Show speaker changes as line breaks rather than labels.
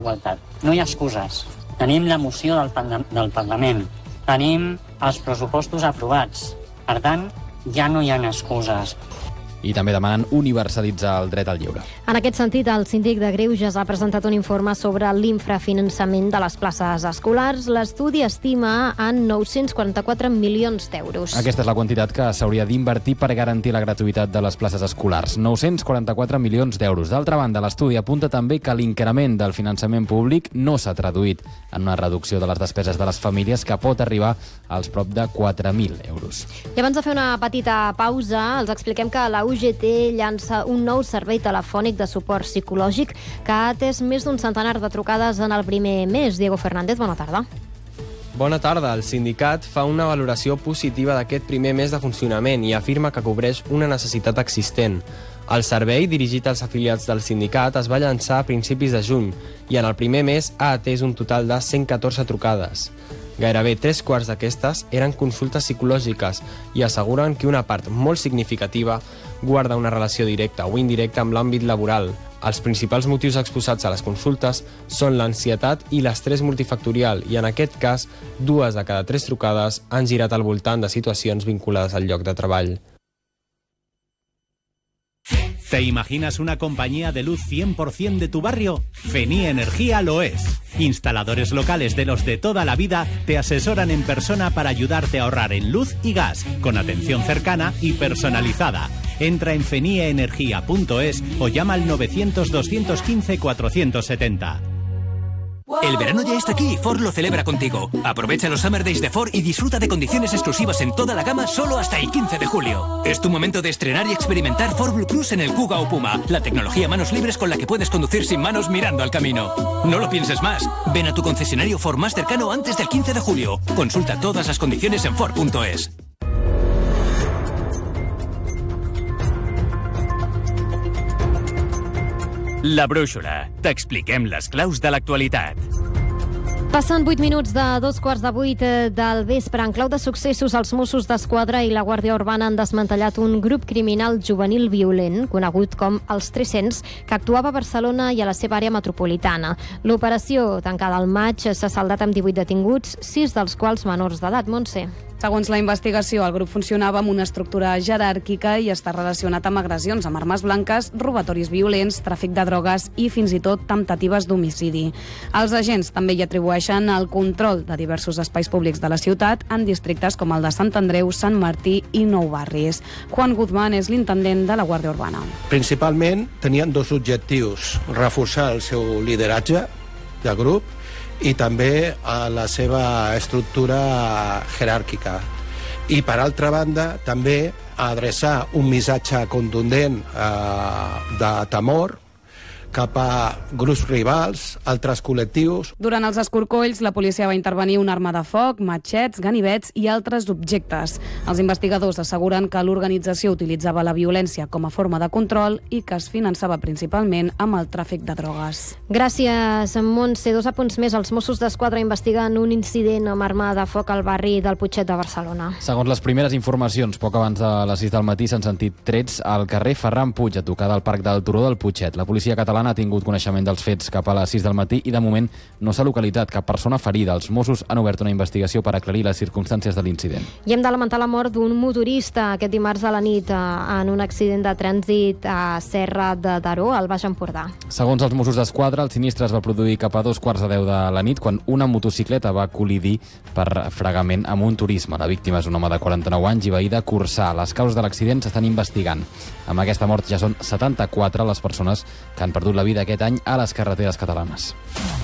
igualtat. No hi ha excuses. Tenim la moció del Parlament. Tenim els pressupostos aprovats. Per tant, ja no hi ha excuses.
I també demanen universalitzar el dret al lleure.
En aquest sentit, el síndic de Greuges ha presentat un informe sobre l'infrafinançament de les places escolars. L'estudi estima en 944 milions d'euros.
Aquesta és la quantitat que s'hauria d'invertir per garantir la gratuïtat de les places escolars. 944 milions d'euros. D'altra banda, l'estudi apunta també que l'increment del finançament públic no s'ha traduït en una reducció de les despeses de les famílies, que pot arribar als prop de 4.000 euros.
I abans de fer una petita pausa, els expliquem que la UGT llança un nou servei telefònic de suport psicològic que ha atès més d'un centenar de trucades en el primer mes. Diego Fernández, bona tarda.
Bona tarda. El sindicat fa una valoració positiva d'aquest primer mes de funcionament i afirma que cobreix una necessitat existent. El servei, dirigit als afiliats del sindicat, es va llançar a principis de juny i en el primer mes ha atès un total de 114 trucades. Gairebé 3/4 d'aquestes eren consultes psicològiques i asseguren que una part molt significativa guarda una relació directa o indirecta amb l'àmbit laboral. Els principals motius exposats a les consultes són l'ansietat i l'estrès multifactorial i, en aquest cas, 2 de cada 3 trucades han girat al voltant de situacions vinculades al lloc de treball.
¿Te imaginas una compañía de luz 100% de tu barrio? Fenie Energía lo es. Instaladores locales de los de toda la vida te asesoran en persona para ayudarte a ahorrar en luz y gas, con atención cercana y personalizada. Entra en fenieenergia.es o llama al 900-215-470.
El verano ya está aquí y Ford lo celebra contigo. Aprovecha los Summer Days de Ford y disfruta de condiciones exclusivas en toda la gama solo hasta el 15 de julio. Es tu momento de estrenar y experimentar Ford Blue Cruise en el Kuga o Puma, la tecnología manos libres con la que puedes conducir sin manos mirando al camino. No lo pienses más. Ven a tu concesionario Ford más cercano antes del 15 de julio. Consulta todas las condiciones en Ford.es.
La Brúixola. T'expliquem les claus de l'actualitat.
Passen 8 minuts de 2:15 del vespre. En clau de successos, els Mossos d'Esquadra i la Guàrdia Urbana han desmantellat un grup criminal juvenil violent, conegut com els 300, que actuava a Barcelona i a la seva àrea metropolitana. L'operació, tancada al maig, s'ha saldat amb 18 detinguts, 6 dels quals menors d'edat. Montse.
Segons la investigació, el grup funcionava amb una estructura jeràrquica i està relacionat amb agressions amb armes blanques, robatoris violents, tràfic de drogues i fins i tot temptatives d'homicidi. Els agents també hi atribueixen el control de diversos espais públics de la ciutat en districtes com el de Sant Andreu, Sant Martí i Nou Barris. Juan Guzmán és l'intendent de la Guàrdia Urbana.
Principalment tenien 2 objectius: reforçar el seu lideratge de grup i també a la seva estructura jeràrquica. I, per altra banda, també adreçar un missatge contundent de temor cap a grups rivals, altres col·lectius.
Durant els escorcolls, la policia va intervenir una arma de foc, matxets, ganivets i altres objectes. Els investigadors asseguren que l'organització utilitzava la violència com a forma de control i que es finançava principalment amb el tràfic de drogues.
Gràcies, Montse. 2 apunts més. Els Mossos d'Esquadra investiguen un incident amb arma de foc al barri del Putxet de Barcelona.
Segons les primeres informacions, poc abans de les 6 del matí s'han sentit trets al carrer Ferran Puig, a tocar del Parc del Turó del Putxet. La policia catalana ha tingut coneixement dels fets cap a les 6 del matí i de moment no s'ha localitzat cap persona ferida. Els Mossos han obert una investigació per aclarir les circumstàncies de l'incident.
I hem de lamentar la mort d'un motorista aquest dimarts a la nit en un accident de trànsit a Serra de Daró, al Baix Empordà.
Segons els Mossos d'Esquadra, el sinistre es va produir cap a 2:15 de la nit quan una motocicleta va col·lidir per fregament amb un turisme. La víctima és un home de 49 anys i veí de Corçà. Les causes de l'accident s'estan investigant. Amb aquesta mort ja són 74 les persones que han perdut la vida aquest any a les carreteres catalanes.